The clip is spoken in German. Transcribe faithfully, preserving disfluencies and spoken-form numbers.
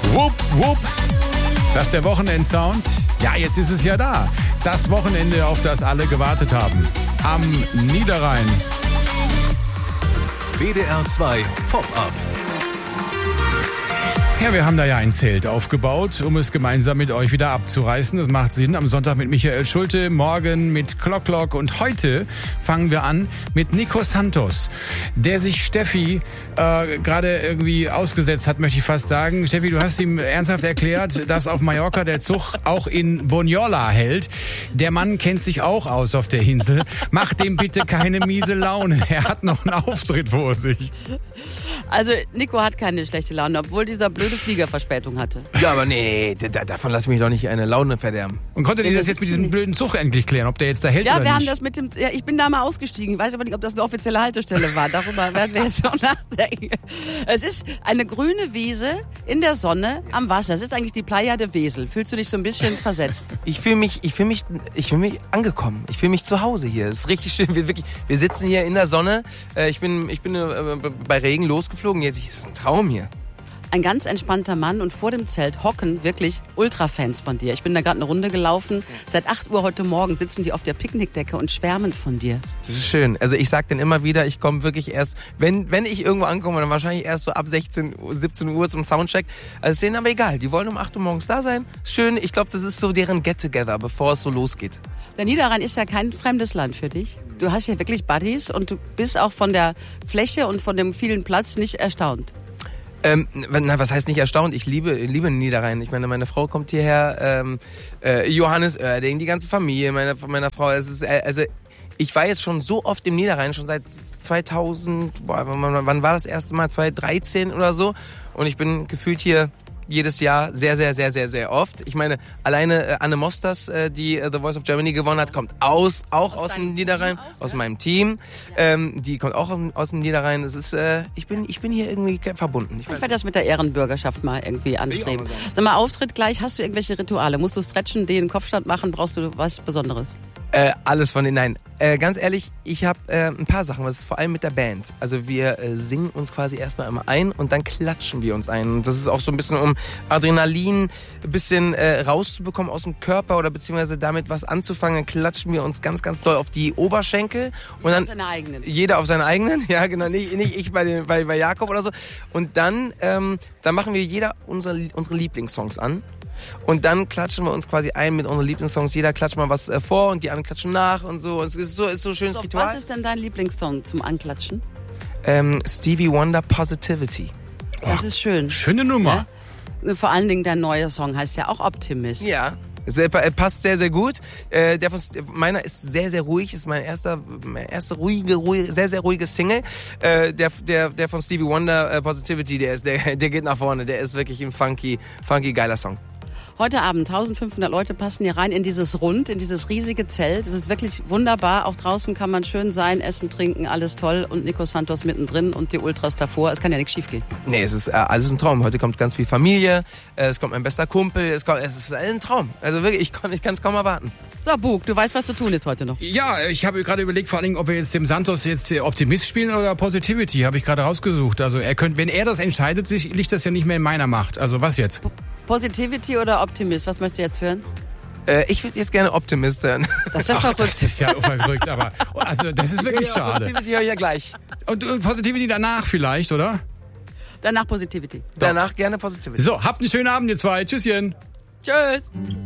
Wupp, wupp. Das ist der Wochenendsound. Ja, jetzt ist es ja da. Das Wochenende, auf das alle gewartet haben. Am Niederrhein. W D R zwei Pop-Up. Ja, wir haben da ja ein Zelt aufgebaut, um es gemeinsam mit euch wieder abzureißen. Das macht Sinn. Am Sonntag mit Michael Schulte, morgen mit Clock Clock und heute fangen wir an mit Nico Santos, der sich Steffi äh, gerade irgendwie ausgesetzt hat, möchte ich fast sagen. Steffi, du hast ihm ernsthaft erklärt, dass auf Mallorca der Zug auch in Bonjola hält. Der Mann kennt sich auch aus auf der Insel. Mach dem bitte keine miese Laune. Er hat noch einen Auftritt vor sich. Also Nico hat keine schlechte Laune, obwohl dieser blöde Flieger Verspätung hatte. Ja, aber nee, da, davon lass mich doch nicht eine Laune verderben. Und konntet ihr das jetzt mit diesem blöden Zug endlich klären, ob der jetzt da hält ja, oder wir nicht? haben das mit dem, ja, ich bin da mal ausgestiegen. Ich weiß aber nicht, ob das eine offizielle Haltestelle war. Darüber werden wir jetzt noch nachdenken. Es ist eine grüne Wiese in der Sonne am Wasser. Es ist eigentlich die Playa de Wesel. Fühlst du dich so ein bisschen versetzt? Ich fühle mich, ich fühle mich, ich fühle mich angekommen. Ich fühle mich zu Hause hier. Es ist richtig schön. Wir, wirklich, wir sitzen hier in der Sonne. Ich bin, ich bin bei Regen losgeflogen. Jetzt ist es ein Traum hier. Ein ganz entspannter Mann und vor dem Zelt hocken wirklich Ultra-Fans von dir. Ich bin da gerade eine Runde gelaufen. Seit acht Uhr heute Morgen sitzen die auf der Picknickdecke und schwärmen von dir. Das ist schön. Also ich sag denen immer wieder, ich komme wirklich erst, wenn wenn ich irgendwo ankomme, dann wahrscheinlich erst so ab sechzehn, siebzehn Uhr zum Soundcheck. Also ist denen aber egal. Die wollen um acht Uhr morgens da sein. Schön. Ich glaube, das ist so deren Get-Together, bevor es so losgeht. Der Niederrhein ist ja kein fremdes Land für dich. Du hast hier wirklich Buddies und du bist auch von der Fläche und von dem vielen Platz nicht erstaunt. Ähm, na, was heißt nicht erstaunt? Ich liebe, liebe den Niederrhein. Ich meine, meine Frau kommt hierher, ähm, äh, Johannes Oerding, die ganze Familie meiner, von meiner Frau. Es ist, äh, also, ich war jetzt schon so oft im Niederrhein, schon seit zweitausend, boah, wann, wann war das erste Mal? zweitausenddreizehn oder so. Und ich bin gefühlt hier jedes Jahr sehr, sehr, sehr, sehr, sehr oft. Ich meine, alleine äh, Anne Mosters, äh, die äh, The Voice of Germany gewonnen hat, kommt aus, auch aus, aus dem Niederrhein, auch, aus ja? meinem Team. Ähm, die kommt auch aus dem Niederrhein. Es ist, äh, ich bin, ich bin hier irgendwie verbunden. Ich, ich werde das mit der Ehrenbürgerschaft mal irgendwie anstreben. Sag mal, Auftritt gleich, hast du irgendwelche Rituale? Musst du stretchen, den Kopfstand machen? Brauchst du was Besonderes? Äh, alles von denen, nein. Äh, ganz ehrlich, ich habe äh, ein paar Sachen, was ist vor allem mit der Band. Also wir äh, singen uns quasi erstmal immer ein und dann klatschen wir uns ein. Und das ist auch so ein bisschen, um Adrenalin ein bisschen äh, rauszubekommen aus dem Körper oder beziehungsweise damit was anzufangen. Dann klatschen wir uns ganz, ganz doll auf die Oberschenkel. Und dann auf seine eigenen. Jeder auf seinen eigenen, ja genau, nicht, nicht ich bei, den, bei, bei Jakob oder so. Und dann, ähm, dann machen wir jeder unsere, unsere Lieblingssongs an. Und dann klatschen wir uns quasi ein mit unseren Lieblingssongs. Jeder klatscht mal was äh, vor und die anderen klatschen nach und so. Und es ist so, ist so ein schönes so, Ritual. Was ist denn dein Lieblingssong zum Anklatschen? Ähm, Stevie Wonder, Positivity. Das ist schön. Schöne Nummer. Ja? Vor allen Dingen dein neuer Song heißt ja auch Optimist. Ja. Es passt sehr, sehr gut. Äh, der von, meiner ist sehr, sehr ruhig. Ist mein erster, mein erster ruhige, ruhige, sehr, sehr ruhige Single. Äh, der, der, der von Stevie Wonder, äh, Positivity, der ist, der, der geht nach vorne. Der ist wirklich ein funky, funky, geiler Song. Heute Abend eintausendfünfhundert Leute passen hier rein in dieses Rund, in dieses riesige Zelt. Es ist wirklich wunderbar. Auch draußen kann man schön sein, essen, trinken, alles toll. Und Nico Santos mittendrin und die Ultras davor. Es kann ja nichts schief gehen. Nee, es ist äh, alles ein Traum. Heute kommt ganz viel Familie, äh, es kommt mein bester Kumpel. Es, kommt, es ist ein Traum. Also wirklich, ich kann es kaum erwarten. So, Bug, du weißt, was zu tun ist heute noch. Ja, ich habe gerade überlegt, vor allen Dingen, ob wir jetzt dem Santos jetzt Optimist spielen oder Positivity, habe ich gerade rausgesucht. Also er könnte, wenn er das entscheidet, liegt das ja nicht mehr in meiner Macht. Also was jetzt? Positivity oder Optimist? Was möchtest du jetzt hören? Äh, ich würde jetzt gerne Optimist hören. Das ist ja Ach, verrückt. das ist ja verrückt, aber also das ist wirklich ja, schade. Positivity höre ich ja gleich. Und, und Positivity danach vielleicht, oder? Danach Positivity. Danach gerne Positivity. So, habt einen schönen Abend, ihr zwei. Tschüsschen. Tschüss.